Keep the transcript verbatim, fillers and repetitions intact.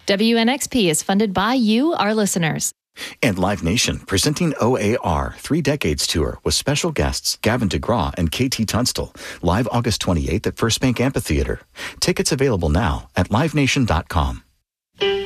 W N X P is funded by you, our listeners. And Live Nation, presenting O A R Three Decades Tour with special guests Gavin DeGraw and K T Tunstall, live August twenty-eighth at First Bank Amphitheater. Tickets available now at live nation dot com.